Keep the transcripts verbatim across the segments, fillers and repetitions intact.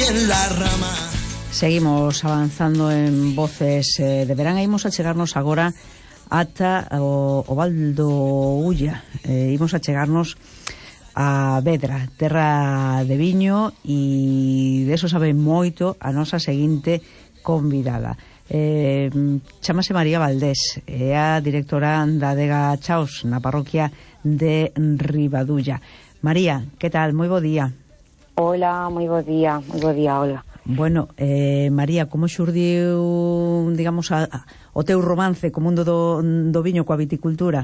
en la rama. Seguimos avanzando en Voces eh, de Verán e imos a chegarnos agora ata o, o Val do Ulla. Eh, imos a chegarnos a Vedra, terra de viño, e deso sabe moito a nosa seguinte convidada. Eh, chamase María Valdés, é a directora da Adega Chaos na parroquia de Ribadulla. María, que tal? Moi bo día. Hola, moi bo día, moi bo día, Olga. Bueno, eh, María, como xurdiu, digamos, a, a, o teu romance co mundo do, do viño, coa viticultura?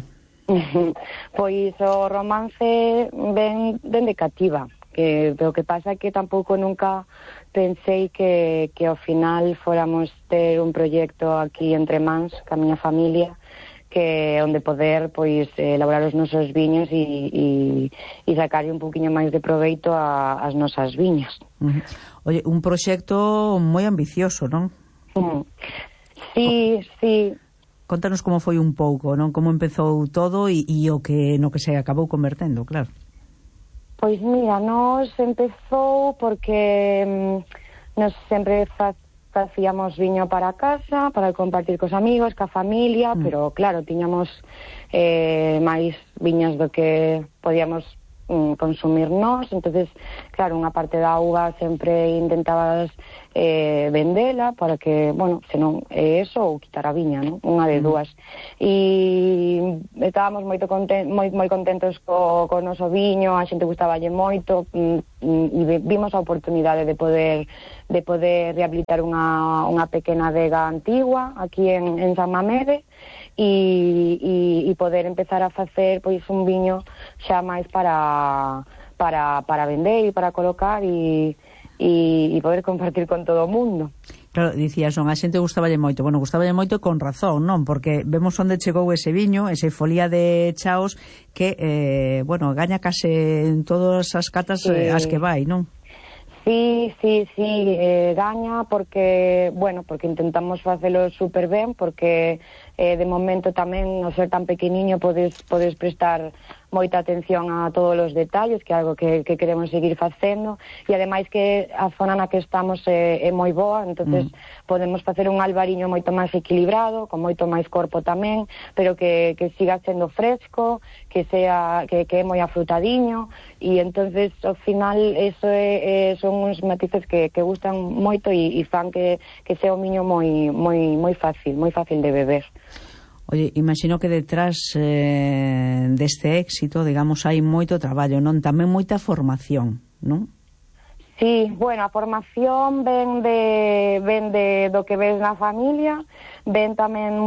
Pois o romance ven dende cativa, que o que pasa é que tampouco nunca pensei que, que ao final fóramos ter un proxecto aquí entre mans, ca miña familia, que onde poder pois elaborar os nosos viños e, e, e sacarlle un poquinho máis de proveito a, as nosas viñas. Uh-huh. Oye, un proxecto moi ambicioso, non? Uh-huh. Sí, sí. Contanos como foi un pouco, non? Como empezou todo e, e o que no que se acabou convertendo, claro. Pois mira, nos empezou porque mm, nos sempre fa, facíamos viño para casa, para compartir cos amigos, ca familia, mm. pero claro, tiñamos eh, máis viños do que podíamos mm, consumir nós, entonces, claro, unha parte da uva sempre intentabas eh, vendela para que, bueno, senón é eso ou quitar a viña, non? Unha de dúas. E estábamos moito conten moi, moi contentos co, co noso viño, a xente gustaballe moito, e vimos a oportunidade de poder de poder rehabilitar unha, unha pequena adega antigua aquí en, en San Mamede, e, e, e poder empezar a facer pois un viño xa máis para para, para vender e para colocar e E, e poder compartir con todo o mundo. Claro, dicías, son, a xente gustaballe moito. Bueno, gustaballe moito con razón, non? Porque vemos onde chegou ese viño, ese Folía de Chaos, que, eh, bueno, gaña case en todas as catas sí. eh, as que vai, non? Sí, sí, sí, eh, gaña porque, bueno, porque intentamos facelo super ben, porque eh, de momento tamén, ao ser tan pequeniño, podes, podes prestar moita atención a todos os detalles, que é algo que, que queremos seguir facendo, e ademais que a zona na que estamos é, é moi boa, entonces mm. podemos facer un albariño moito máis equilibrado, con moito máis corpo tamén, pero que, que siga sendo fresco, que sea que, que é moi afrutadiño, e entonces ao final eso é, é, son uns matices que, que gustan moito e, e fan que, que sea un viño moi, moi, moi fácil, moi fácil de beber. Oye, imagino que detrás eh, deste éxito, digamos, hai moito traballo, non? Tamén moita formación, non? Sí, bueno, a formación ven de, ven de do que ves na familia, ven tamén